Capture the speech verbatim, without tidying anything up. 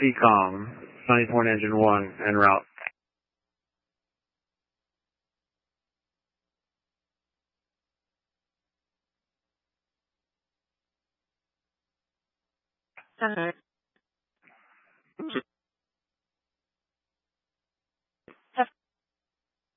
Seacom, Sunny Point Engine one, en route. Center.